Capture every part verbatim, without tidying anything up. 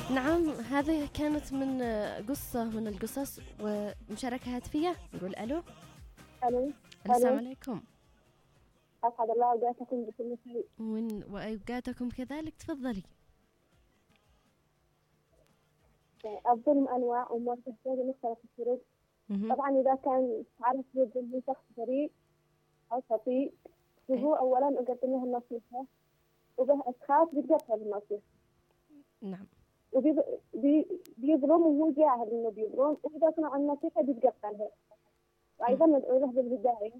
نعم، هذه كانت من قصة من القصص ومشاركة هاتفية. نقول ألو. ألو. السلام ألو. عليكم. أسعد الله أوقاتكم بكل خير. وإن وأوقاتكم كذلك. تفضلي. الظلم أنواع ومواجهة مختلف الشروط. طبعا إذا كان تعرف من شخص بريء أو خطيء، يجب أولا أقدم له النصيحة، وبه أشخاص بيتقبل النصيحة. نعم. وبيظلم وهو جاهل إنه بيظلم، وإذا سمع النصيحة بيتقبلها. وأيضا ندعو له بالهداية.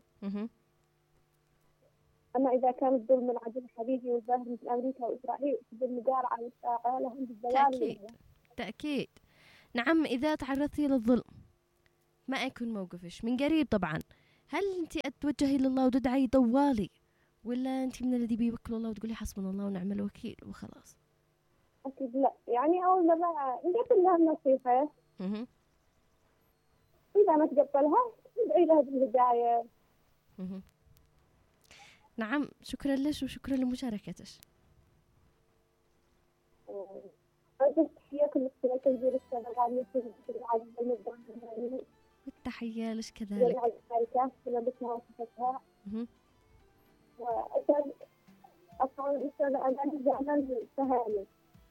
أما إذا كان الظلم من عدو حبيبي والظاهر مثل أمريكا وإسرائيل بالمجارعة والساعة لهم بالزوال. تأكيد تأكيد. نعم، إذا تعرضتي للظلم ما يكون موقفش من قريب طبعا، هل أنت أتوجهي لله وتدعي طوالي، ولا أنت من الذي بيوكل الله وتقولي حسبنا الله ونعم الوكيل وخلاص؟ أكيد لا، يعني أول مرة نقدم لها النصيحة، إذا ما تقبلها ندعي لها بالهداية. نعم، شكرا لك وشكرا لمشاركتك. والتحية لك كذلك. وأسأل أصلا أسأل أمان زعمل سهالي.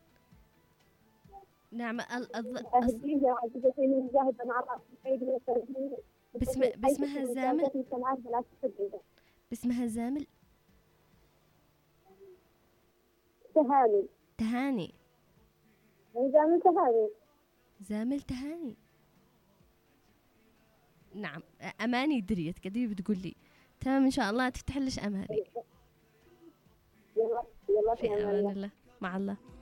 نعم. ال أهديه وعزيزتي من جاهد مع باسم باسمها زامل. باسمها زامل. تهاني. تهاني. زامل تهاني. زامل تهاني. نعم، أماني دريت كدي بتقول لي تمام إن شاء الله تفتح لش أماني. يلا يلا في أمان الله. مع الله.